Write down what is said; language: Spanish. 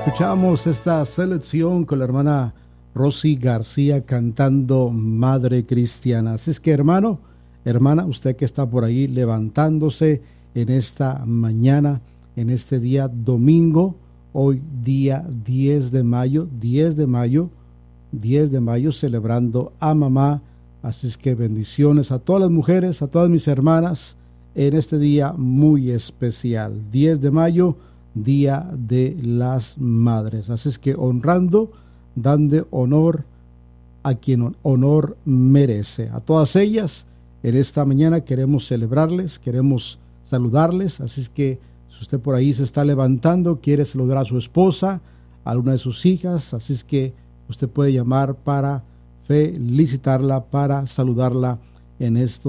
Escuchamos esta selección con la hermana Rosy García cantando Madre Cristiana. Así es que, hermano, hermana, usted que está por ahí levantándose en esta mañana, en este día domingo, hoy día 10 de mayo, 10 de mayo, celebrando a mamá. Así es que bendiciones a todas las mujeres, a todas mis hermanas, en este día muy especial, 10 de mayo, Día de las Madres. Así es que honrando, dando honor a quien honor merece. A todas ellas, en esta mañana queremos celebrarles, queremos saludarles. Así es que si usted por ahí se está levantando, quiere saludar a su esposa, a alguna de sus hijas, así es que usted puede llamar para felicitarla, para saludarla en esto.